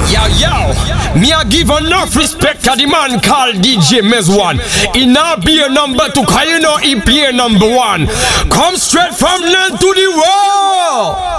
Yo, me a give enough respect to the man called DJ Mezwan. He now be a number two, cause you know he play number one. Come straight from land to the world.